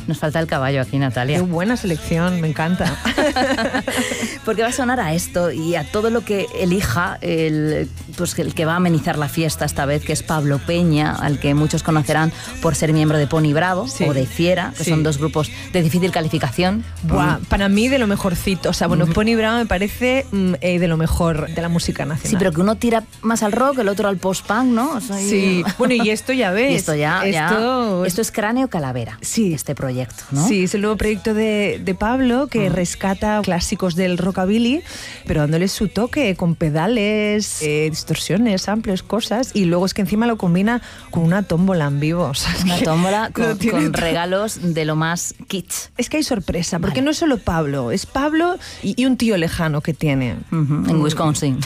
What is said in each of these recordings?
Nos falta el caballo aquí, Natalia. Qué buena selección, me encanta. Porque va a sonar a esto y a todo lo que elija el que va a amenizar la fiesta esta vez, que es Pablo Peña, al que muchos conocerán por ser miembro de Pony Bravo o de Fiera, que son dos grupos de difícil calificación. Buah, para mí de lo mejorcito. O sea, bueno, Pony Bravo me parece de lo mejor de la música nacional. Sí, pero que uno tira más al rock, el otro al post-punk, ¿no? O sea, sí, bueno, y esto ya ves. Y esto es Cráneo Calavera, este proyecto, ¿no? Sí, es el nuevo proyecto de Pablo, que rescata clásicos del rockabilly, pero dándoles su toque con pedales, distorsiones, samples, cosas, y luego es que encima lo combina con una tómbola en vivo. O sea, una tómbola con regalos de lo más kitsch. Es que hay sorpresa, porque no es solo Pablo, es Pablo y un tío lejano que tiene. En Wisconsin.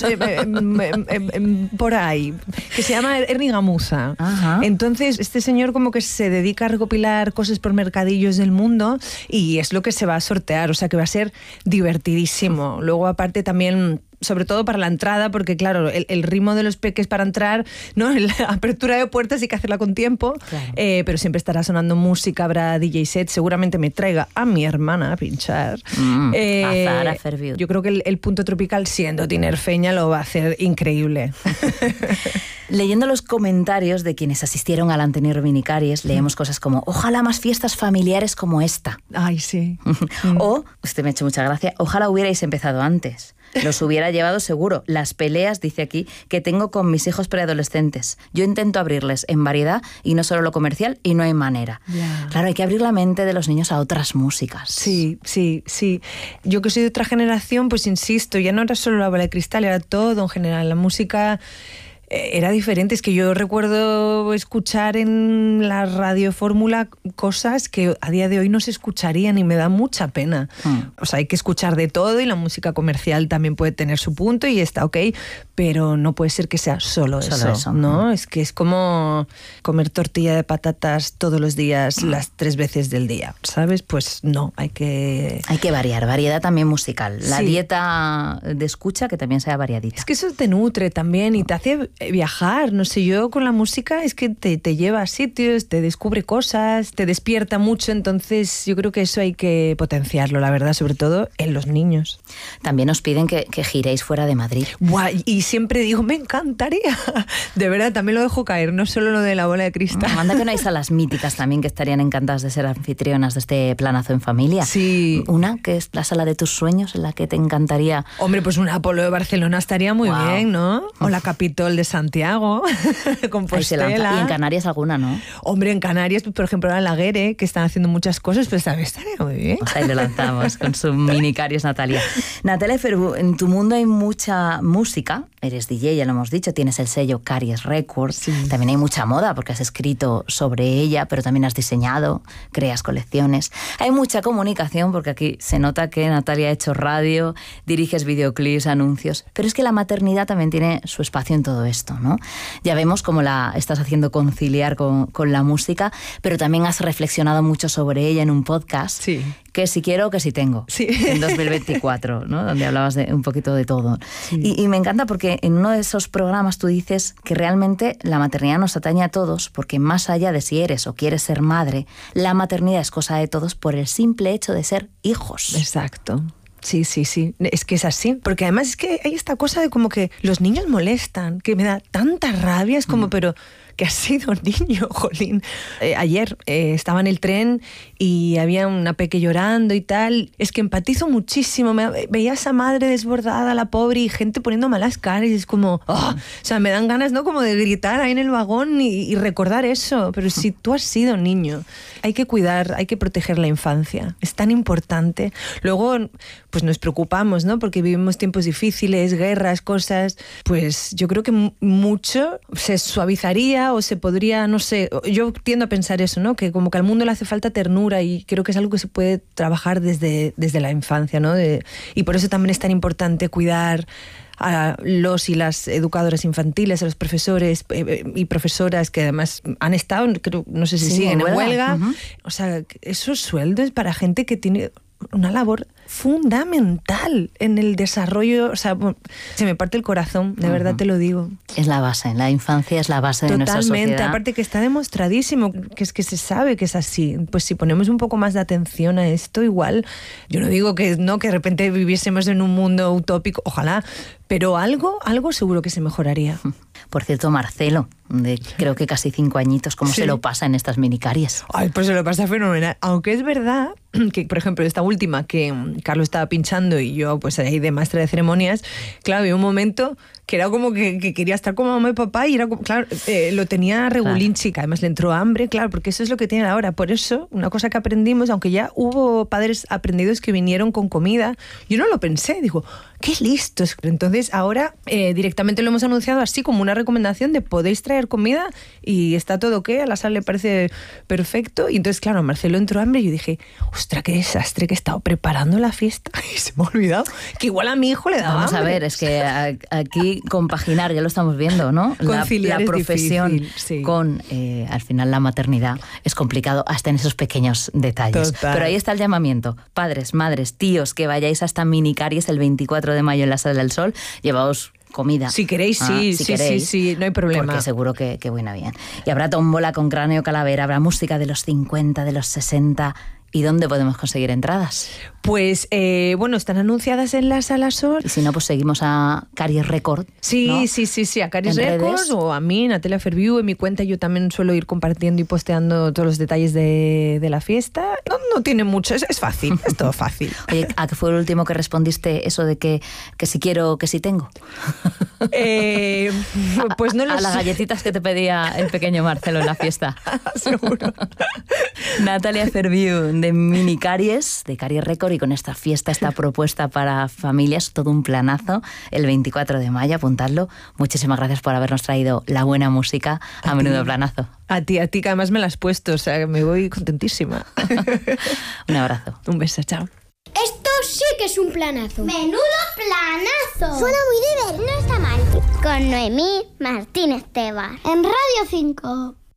Por ahí, que se llama Ernie Gamuza. Entonces, este señor como que se dedica a recopilar cosas por mercadillos del mundo y es lo que se va a sortear, o sea que va a ser divertidísimo. Luego, aparte, también, sobre todo para la entrada, porque claro, el ritmo de los peques para entrar, ¿no? La apertura de puertas hay que hacerla con tiempo, claro. Pero siempre estará sonando música, habrá DJ set, seguramente me traiga a mi hermana a pinchar. Yo creo que el punto tropical, siendo tinerfeña, lo va a hacer increíble. Leyendo los comentarios de quienes asistieron al Antenir Vinicaries, leemos cosas como: ojalá más fiestas familiares como esta. Ay, sí. O, usted me ha hecho mucha gracia, ojalá hubierais empezado antes. Los hubiera llevado seguro. Las peleas, dice aquí, que tengo con mis hijos preadolescentes. Yo intento abrirles en variedad y no solo lo comercial, y no hay manera. Yeah. Claro, hay que abrir la mente de los niños a otras músicas. Sí. Yo que soy de otra generación, pues insisto, ya no era solo la bola de cristal, era todo en general. La música era diferente. Es que yo recuerdo escuchar en la Radio Fórmula cosas que a día de hoy no se escucharían y me da mucha pena. O sea, hay que escuchar de todo y la música comercial también puede tener su punto y está ok, pero no puede ser que sea solo eso, ¿no? Es que es como comer tortilla de patatas todos los días, las 3 veces del día, ¿sabes? Pues no, hay que variar, variedad también musical. La dieta de escucha que también sea variadita. Es que eso te nutre también y te hace viajar, no sé, yo con la música es que te lleva a sitios, te descubre cosas, te despierta mucho, entonces yo creo que eso hay que potenciarlo, la verdad, sobre todo en los niños. También nos piden que giréis fuera de Madrid. Buah, y siempre digo, me encantaría. De verdad, también lo dejo caer, no solo lo de la bola de cristal. Manda que no hay salas míticas también que estarían encantadas de ser anfitrionas de este planazo en familia. Sí. Una que es la sala de tus sueños, en la que te encantaría. Hombre, pues una Apolo de Barcelona estaría muy bien, ¿no? O la Capitol de Santiago, Compostela. Y en Canarias alguna, ¿no? Hombre, en Canarias, por ejemplo, en la Guere, que están haciendo muchas cosas, pues también estaría muy bien. Pues ahí lo lanzamos con su Vinicaries, Natalia. Natalia Ferbu, en tu mundo hay mucha música, eres DJ, ya lo hemos dicho, tienes el sello Caries Records, sí. También hay mucha moda porque has escrito sobre ella, pero también has diseñado, creas colecciones. Hay mucha comunicación porque aquí se nota que Natalia ha hecho radio, diriges videoclips, anuncios, pero es que la maternidad también tiene su espacio en todo esto, ¿no? Ya vemos cómo la estás haciendo conciliar con la música, pero también has reflexionado mucho sobre ella en un podcast, sí. Que si quiero, que si tengo, sí. En 2024, ¿no? Donde hablabas de un poquito de todo. Sí. Y me encanta porque en uno de esos programas tú dices que realmente la maternidad nos atañe a todos, porque más allá de si eres o quieres ser madre, la maternidad es cosa de todos por el simple hecho de ser hijos. Exacto. Sí, es que es así, porque además es que hay esta cosa de como que los niños molestan, que me da tanta rabia, es como, pero que has sido niño, jolín. Ayer estaba en el tren y había una peque llorando y tal, es que empatizo muchísimo, veía a esa madre desbordada, la pobre, y gente poniendo malas caras, y es como, o sea, me dan ganas, ¿no? Como de gritar ahí en el vagón y recordar eso, pero si tú has sido niño, hay que cuidar, hay que proteger la infancia, es tan importante. Luego, pues nos preocupamos, ¿no? Porque vivimos tiempos difíciles, guerras, cosas, pues yo creo que mucho se suavizaría o se podría, no sé, yo tiendo a pensar eso, ¿no? Que como que al mundo le hace falta ternura y creo que es algo que se puede trabajar desde la infancia, ¿no? Y por eso también es tan importante cuidar a los y las educadoras infantiles, a los profesores y profesoras que además han estado, creo, no sé si siguen en huelga. O sea, esos sueldos para gente que tiene una labor fundamental en el desarrollo. O sea, se me parte el corazón, de verdad te lo digo. Es la base, la infancia es la base de nuestra sociedad. Totalmente, aparte que está demostradísimo, que es que se sabe que es así. Pues si ponemos un poco más de atención a esto, igual, yo no digo que no, que de repente viviésemos en un mundo utópico, ojalá, pero algo seguro que se mejoraría. Por cierto, Marcelo, de creo que casi 5 añitos, ¿cómo se lo pasa en estas minicaries? Ay, pues se lo pasa fenomenal. Aunque es verdad que, por ejemplo, esta última que Carlos estaba pinchando y yo pues ahí de maestra de ceremonias, claro, había un momento que era como que quería estar con mamá y papá y era como, claro, lo tenía regulín, chica, además le entró hambre, claro, porque eso es lo que tienen ahora. Por eso, una cosa que aprendimos, aunque ya hubo padres aprendidos que vinieron con comida, yo no lo pensé, digo, qué listos. Entonces ahora directamente lo hemos anunciado así como una recomendación de podéis traer comida y está todo ok, a la sala le parece perfecto. Y entonces, claro, Marcelo entró hambre y yo dije, ostras, qué desastre que he estado preparando la fiesta y se me ha olvidado que igual a mi hijo le daba Vamos hambre. a ver, es que aquí compaginar, ya lo estamos viendo, ¿no? La profesión difícil, sí. Con, al final, la maternidad es complicado hasta en esos pequeños detalles. Total. Pero ahí está el llamamiento. Padres, madres, tíos, que vayáis hasta Minicaries el 24 de mayo en la Sala del Sol, llevaos comida. Si queréis, sí, no hay problema. Porque seguro que buena bien. Y habrá tómbola con cráneo calavera, habrá música de los 50, de los 60... ¿Y dónde podemos conseguir entradas? Pues, bueno, están anunciadas en la Sala Sol. Y si no, pues seguimos a Caries Record. Sí, ¿no? sí, a Caries Record o a mí, Natalia Fairview. En mi cuenta yo también suelo ir compartiendo y posteando todos los detalles de la fiesta. No tiene mucho, es fácil, es todo fácil. Oye, ¿a qué fue el último que respondiste eso de que si quiero, que si tengo? Pues no lo sé. A las galletitas que te pedía el pequeño Marcelo en la fiesta. Seguro. Natalia Fairview, de Minicaries, de Caries Record, y con esta fiesta, esta propuesta para familias, todo un planazo, el 24 de mayo, apuntadlo. Muchísimas gracias por habernos traído la buena música a Menudo Planazo. A ti, que además me la has puesto, o sea, me voy contentísima. Un abrazo. Un beso, chao. Esto sí que es un planazo. ¡Menudo planazo! Suena muy divertido. No está mal. Con Noemí Martínez Tebas. En Radio 5.